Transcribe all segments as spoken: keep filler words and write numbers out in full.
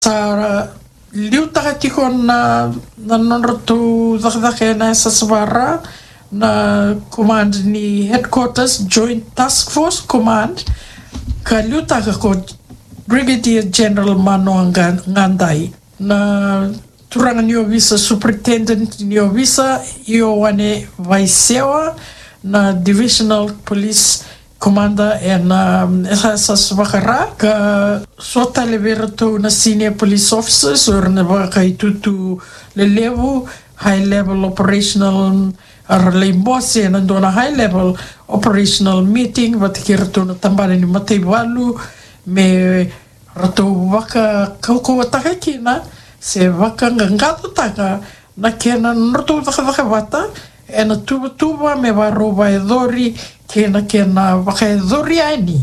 Sa liu taka tiko na na nonrotu dakdake na sa Savara na command ni headquarters Joint Task Force Command ka liu taka ko Brigadier General Mano Ngandai na turangan niyo visa Superintendent niyo visa iyo wane Vaisewa na Divisional Police Commander and um, sa Savakara ka sota leverato na senior police officers or na baka itutu le level high level operational ar le bosse nando na high level operational meeting batikirato na tambana ni Matei Walu me rato waka kauko wataka kina se waka ngangato taka na kena nroto waka waka wata e na tuba tuba me waroba e dori kena kena waka e dori ani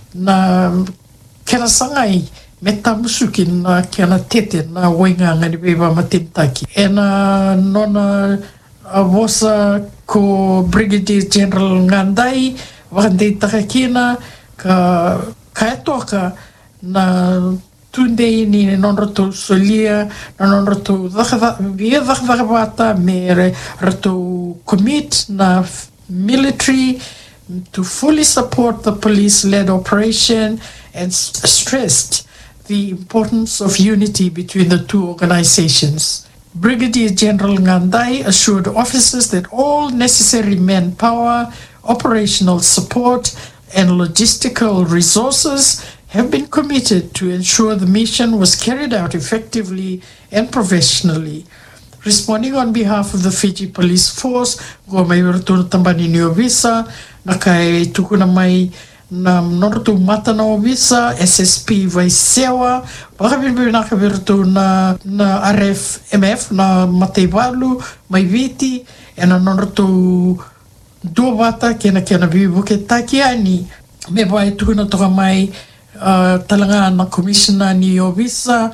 na kena sangai me tamusuki na kena tete na wainga ngani beba matintaki e na nona a vosa ko Brigadier General Ngandai wakandei taka kina ka kaetoka na tunde ni nonroto solia na nonroto via vakavata me rato commit na military to fully support the police-led operation and stressed the importance of unity between the two organizations. Brigadier General Ngandai assured officers that all necessary manpower, operational support, and logistical resources have been committed to ensure the mission was carried out effectively and professionally. Responding on behalf of the Fiji Police Force, go mai wertu tambani ni visa na kai tukuna mai na nortu mata na visa S S P Vaisewa baka bin na wertu na na R F M F na Matei Walu mai viti e na nortu dua wata kena kena bibu ke takiani me vai tukuna toka mai Uh, talanga na commissioner ni Ovisa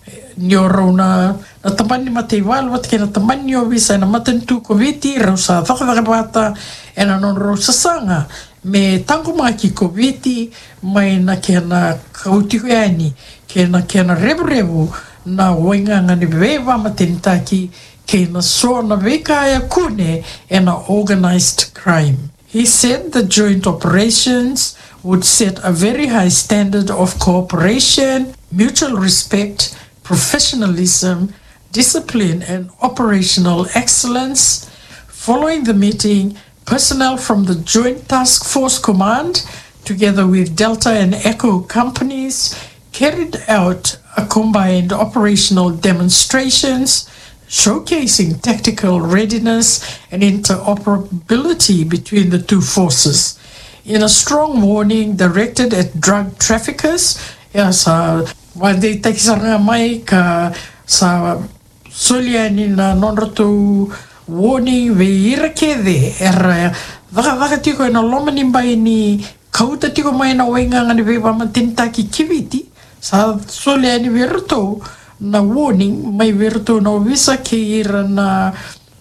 ni orona na tamani Matei Walu wat kena tamani ni Ovisa na matentu koviti rausa vakavakabata e na non rausa sanga me tango maki koviti mai na kena kautiko yani kena kena rebu rebu na wainga ngani beva matentaki kena so na veka ya kune e na organized crime. He said the joint operations would set a very high standard of cooperation, mutual respect, professionalism, discipline, and operational excellence. Following the meeting, personnel from the Joint Task Force Command, together with Delta and Echo companies, carried out a combined operational demonstrations showcasing tactical readiness and interoperability between the two forces. In a strong warning directed at drug traffickers, ya sa wande takisaranga mai ka sa soliani na nonroto warning ve irakede era vaka vaka tiko na lomani mai ni kauta tiko mai na wenga ngani ve matinta ki kiviti sa soliani verto na warning mai verto na visa ke ira na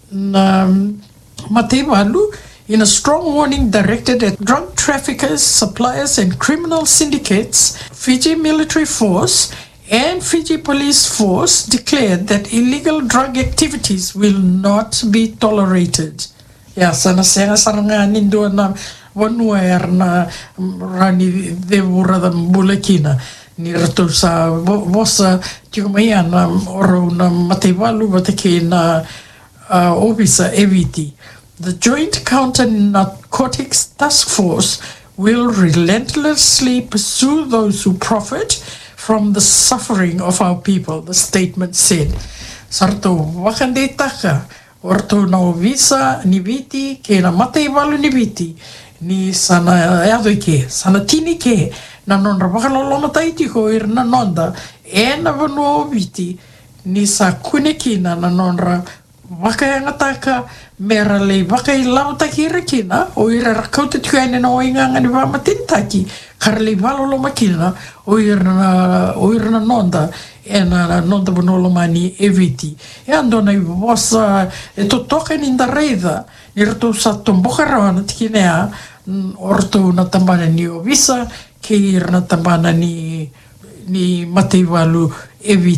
na Matei Walu. In a strong warning directed at drug traffickers, suppliers, and criminal syndicates, Fiji Military Force and Fiji Police Force declared that illegal drug activities will not be tolerated. Ya, sana saya saranga nindo na wanuer na rani devura da mulekina ni rato sa vosa tiumaya na oro na Matei Walu bateke na officer eviti. The Joint Counter-Narcotics Task Force will relentlessly pursue those who profit from the suffering of our people, the statement said. Sarto wakande taka, orto na visa ni viti, ke na Matei Walu ni viti, ni sana yado ke, sana tini ke, na nonra wakaloloma taiti ko ir na nonda, e na vanu viti, ni sa kunekina na nonra wakayanga taka, mera le waka I lau taki rakina o ira rakauta tukaine na oinga ngani wa matintaki kara le walolo makina o ira na o ira na nonda e na nonda bonolo mani eviti e andona I wasa e to toka ni ndareda ni rato sa tomboka rawana tikinea orto na tambana ni Ovisa ke ira na tambana ni ni Matei Walu eviti